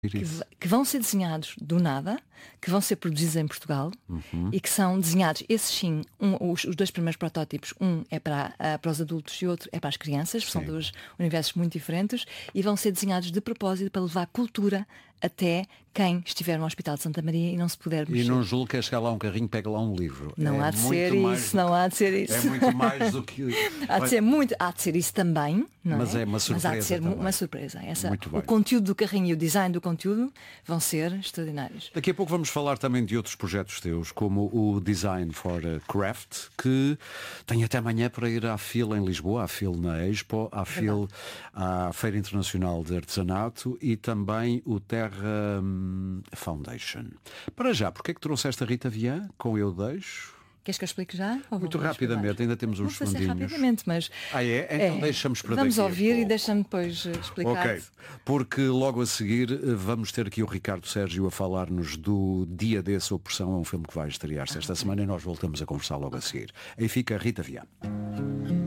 que vão ser desenhados do nada, que vão ser produzidos em Portugal e que são desenhados, esses sim, os dois primeiros protótipos, um é para os adultos e outro é para as crianças, são dois universos muito diferentes e vão ser desenhados de propósito para levar cultura até quem estiver no Hospital de Santa Maria e não se puder mexer. E não julgo que é chegar lá um carrinho, pega lá um livro. Não há de ser isso, não há de ser isso. É muito mais do que... Há de ser isso também, não mas é? É uma surpresa. Mas há de ser também. uma surpresa. Muito bem. O conteúdo do carrinho e o design do conteúdo vão ser extraordinários. Daqui a pouco vamos falar também de outros projetos teus, como o Design for Craft, que tem até amanhã para ir à FIL em Lisboa, à FIL na Expo, à FIL à Feira Internacional de Artesanato e também o Terra Foundation. Para já, porque é que trouxeste a Rita Vian com Eu Deixo? Queres que eu explique já? Muito rapidamente, ainda temos uns segundinhos. Rapidamente, mas... Então deixamos para vamos daqui ouvir e deixa-me depois explicar. Ok, porque logo a seguir vamos ter aqui o Ricardo Sérgio a falar-nos do Dia Desse Opressão, é um filme que vai estrear-se esta semana e nós voltamos a conversar logo a seguir. Aí fica a Rita Vian.